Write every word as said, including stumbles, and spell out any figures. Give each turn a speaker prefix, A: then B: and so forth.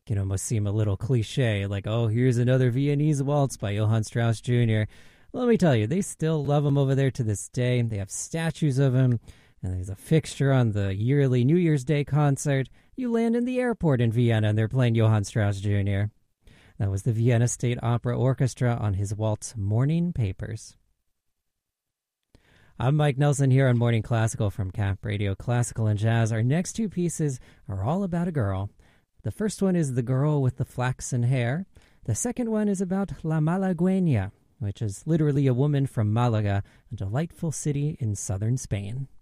A: Can almost seem a little cliche, like, oh, here's another Viennese waltz by Johann Strauss Junior Let me tell you, they still love him over there to this day. They have statues of him, and there's a fixture on the yearly New Year's Day concert. You land in the airport in Vienna, and they're playing Johann Strauss Junior That was the Vienna State Opera Orchestra on his waltz Morning Papers. I'm Mike Nelson here on Morning Classical from Cap Radio Classical and Jazz. Our next two pieces are all about a girl. The first one is The Girl with the Flaxen Hair. The second one is about La Malagueña, which is literally a woman from Malaga, a delightful city in southern Spain.